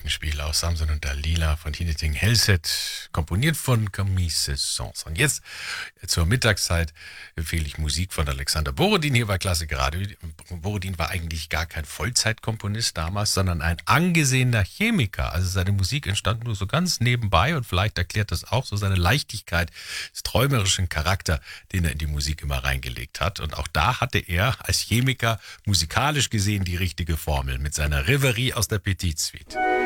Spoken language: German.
Glockenspiel aus Samson und Dalila von Hineting Helset, komponiert von Camille Saint-Saëns. Und jetzt zur Mittagszeit empfehle ich Musik von Alexander Borodin hier bei Klassik Radio. Borodin war eigentlich gar kein Vollzeitkomponist damals, sondern ein angesehener Chemiker. Also seine Musik entstand nur so ganz nebenbei und vielleicht erklärt das auch so seine Leichtigkeit, des träumerischen Charakter, den er in die Musik immer reingelegt hat. Und auch da hatte er als Chemiker musikalisch gesehen die richtige Formel mit seiner Reverie aus der Petite Suite.